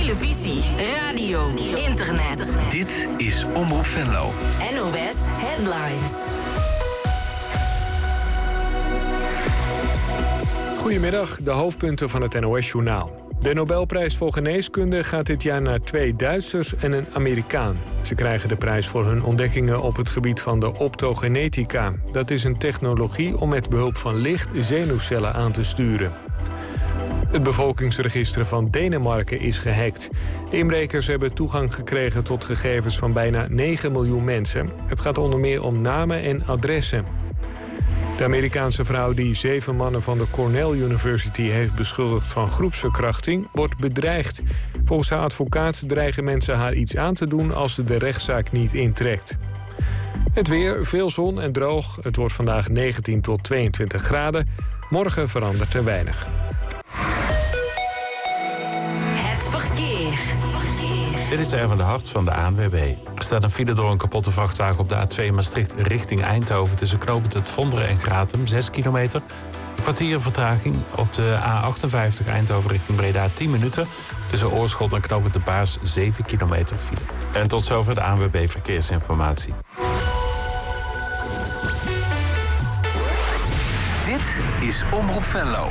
televisie, radio, internet. Dit is Omroep Venlo. NOS Headlines. Goedemiddag, de hoofdpunten van het NOS-journaal. De Nobelprijs voor geneeskunde gaat dit jaar naar 2 Duitsers en een Amerikaan. Ze krijgen de prijs voor hun ontdekkingen op het gebied van de optogenetica. Dat is een technologie om met behulp van licht zenuwcellen aan te sturen. Het bevolkingsregister van Denemarken is gehackt. De inbrekers hebben toegang gekregen tot gegevens van bijna 9 miljoen mensen. Het gaat onder meer om namen en adressen. De Amerikaanse vrouw die 7 mannen van de Cornell University heeft beschuldigd van groepsverkrachting, wordt bedreigd. Volgens haar advocaat dreigen mensen haar iets aan te doen als ze de rechtszaak niet intrekt. Het weer, veel zon en droog. Het wordt vandaag 19 tot 22 graden. Morgen verandert er weinig. Het verkeer. Dit is Erwin de Hart van de ANWB. Er staat een file door een kapotte vrachtwagen op de A2 Maastricht richting Eindhoven tussen knooppunt Het Vonderen en Gratum, 6 kilometer. Een kwartier vertraging op de A58 Eindhoven richting Breda, 10 minuten. Tussen Oorschot en knooppunt De Baars, 7 kilometer file. En tot zover de ANWB Verkeersinformatie. Dit is Omroep Venlo.